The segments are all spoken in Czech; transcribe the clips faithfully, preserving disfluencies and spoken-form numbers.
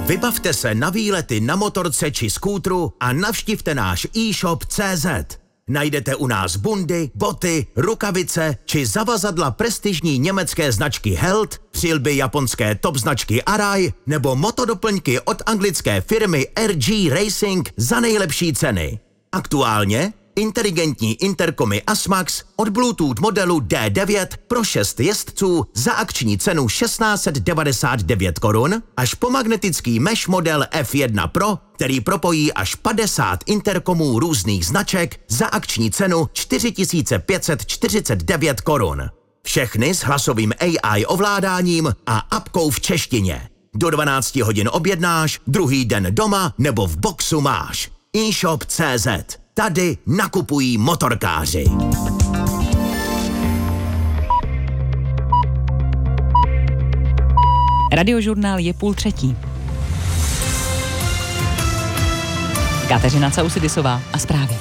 Vybavte se na výlety na motorce či skútru a navštivte náš e-shop tečka cé zet. Najdete u nás bundy, boty, rukavice či zavazadla prestižní německé značky Held, přilby japonské top značky Arai nebo motodoplňky od anglické firmy R G Racing za nejlepší ceny. Aktuálně inteligentní interkomy Asmax od Bluetooth modelu D devět pro šest jezdců za akční cenu tisíc šest set devadesát devět korun až po magnetický mesh model F jedna Pro, který propojí až padesát interkomů různých značek za akční cenu čtyři tisíce pět set čtyřicet devět korun. Všechny s hlasovým A I ovládáním a apkou v češtině. Do dvanácti hodin objednáš, druhý den doma nebo v boxu máš. e-shop tečka cé zet. Tady nakupují motorkáři. Radiožurnál je půl třetí. Kateřina Causidisová a zprávy.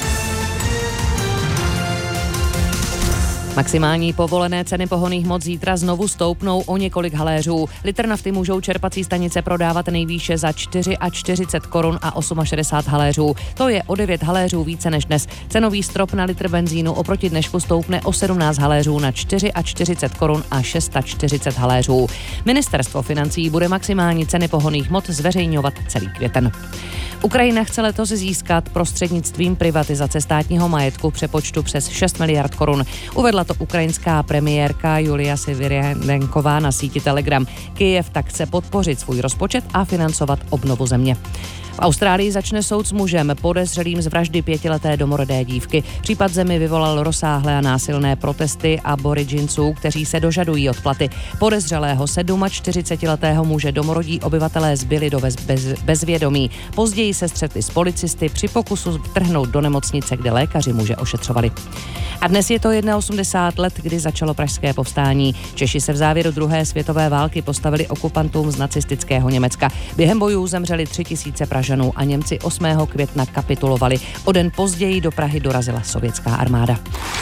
Maximální povolené ceny pohonných hmot zítra znovu stoupnou o několik haléřů. Litr nafty můžou čerpací stanice prodávat nejvýše za čtyřicet čtyři korun a šedesát osm haléřů. To je o devět haléřů více než dnes. Cenový strop na litr benzínu oproti dnešku stoupne o sedmnáct haléřů na čtyřicet čtyři korun a čtyřicet šest haléřů. Ministerstvo financí bude maximální ceny pohonných hmot zveřejňovat celý květen. Ukrajina chce letos získat prostřednictvím privatizace státního majetku v přepočtu přes šest miliard korun. Uvedla to ukrajinská premiérka Julia Severenková na síti Telegram. Kyjev tak chce podpořit svůj rozpočet a financovat obnovu země. V Austrálii začne soud s mužem podezřelým z vraždy pětileté domorodé dívky. Případ zemi vyvolal rozsáhlé a násilné protesty aboriginců, kteří se dožadují odplaty. Podezřelého čtyřicetisedmiletého muže domorodí obyvatelé zbyli do bez, bez, bezvědomí. Později se střetli s policisty při pokusu vtrhnout do nemocnice, kde lékaři muže ošetřovali. A dnes je to osmdesát let, kdy začalo pražské povstání. Češi se v závěru druhé světové války postavili okupantům z nacistického Německa. Během bojů zemřeli tři tisíce Pražanů a Němci osmého května kapitulovali. O den později do Prahy dorazila sovětská armáda.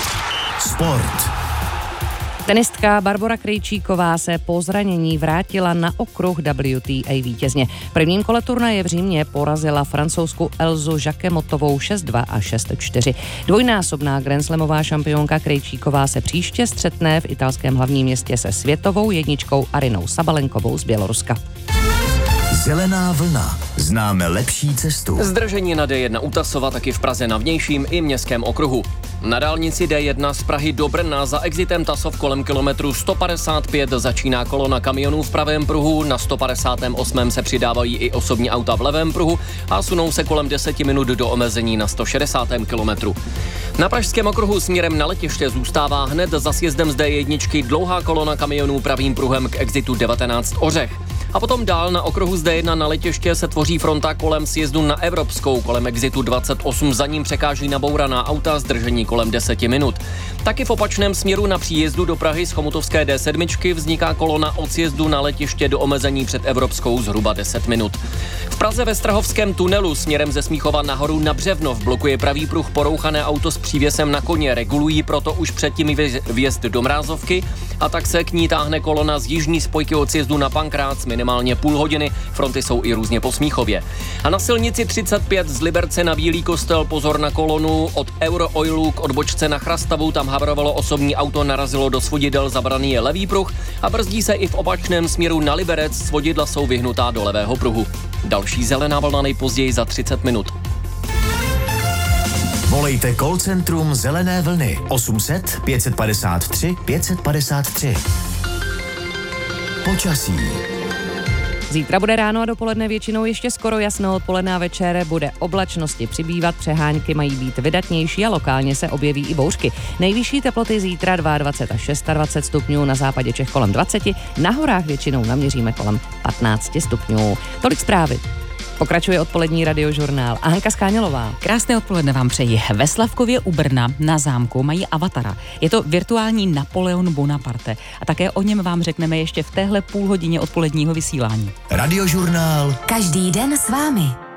Sport. Tenistka Barbora Krejčíková se po zranění vrátila na okruh W T A vítězně. V prvním kole turnaje v Římě porazila francouzsku Elzu Jacquemotovou šest dva a šest čtyři. Dvojnásobná grandslamová šampionka Krejčíková se příště střetne v italském hlavním městě se světovou jedničkou Arinou Sabalenkovou z Běloruska. Zelená vlna. Známe lepší cestu. Zdržení na D jedna u Tasova, taky v Praze na vnějším i městském okruhu. Na dálnici D jedna z Prahy do Brna za exitem Tasov kolem kilometru sto padesát pět začíná kolona kamionů v pravém pruhu, na sto padesát osm se přidávají i osobní auta v levém pruhu a sunou se kolem deseti minut do omezení na sto šedesátém kilometru. Na pražském okruhu směrem na letiště zůstává hned za sjezdem z D jedna dlouhá kolona kamionů pravým pruhem k exitu devatenáct Ořech. A potom dál na okruhu z D jedna na letiště se tvoří fronta kolem sjezdu na Evropskou, kolem exitu dvacet osm, za ním překáží nabouraná auta, zdržení kolem deseti minut. Taky v opačném směru na příjezdu do Prahy z chomutovské D sedm vzniká kolona od sjezdu na letiště do omezení před Evropskou zhruba deset minut. V Praze ve Strahovském tunelu směrem ze Smíchova nahoru na Břevnov blokuje pravý pruh porouchané auto s přívěsem na koně, regulují proto už předtím vjezd do Mrázovky a tak se k ní táhne kolona z jižní spojky od sjezdu na Pankrác minimálně půl hodiny, fronty jsou i různě po Smíchově. A na silnici třicet pět z Liberce na Bílý Kostel pozor na kolonu od Eurooilu k odbočce na Chrastavu, tam havrovalo osobní auto, narazilo do svodidel, zabraný je levý pruh a brzdí se i v opačném směru na Liberec, svodidla jsou vyhnutá do levého pruhu. Další zelená vlna nejpozději za třicet minut. Volejte call centrum Zelené vlny osm set pět padesát tři pět padesát tři. Počasí. Zítra bude ráno a dopoledne většinou ještě skoro jasno, odpoledne a večer bude oblačnosti přibývat, přehánky mají být vydatnější a lokálně se objeví i bouřky. Nejvyšší teploty zítra dvacet dva až dvacet šest stupňů, na západě Čech kolem dvacet, na horách většinou naměříme kolem patnáct stupňů. Tolik zprávy. Pokračuje odpolední radiožurnál a Hanka Skánělová. Krásné odpoledne vám přeji. Ve Slavkově u Brna na zámku mají avatara. Je to virtuální Napoleon Bonaparte a také o něm vám řekneme ještě v téhle půl hodině odpoledního vysílání. Radiožurnál. Každý den s vámi.